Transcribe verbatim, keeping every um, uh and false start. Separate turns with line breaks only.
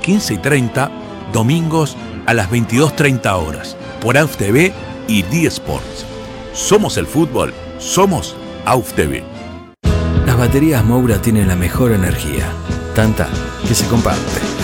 quince y treinta, domingos a las veintidós treinta horas, por A U F T V y D Sports. Somos el fútbol, somos A U F T V.
Las baterías Moura tienen la mejor energía, tanta que se comparte.